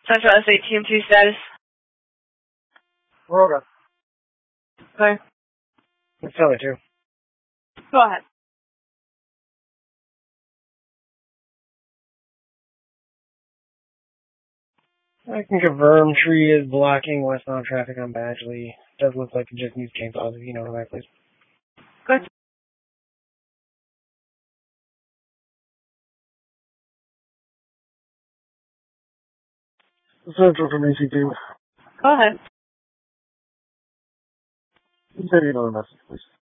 Central S8 TM2 status. We're all good. Okay. Let's tell it too. Go ahead. I can confirm tree is blocking westbound traffic on Badgley. Does look like it just needs chainsaws if you know that, please. Good. Central from AC2. Go ahead. Send me another message, please.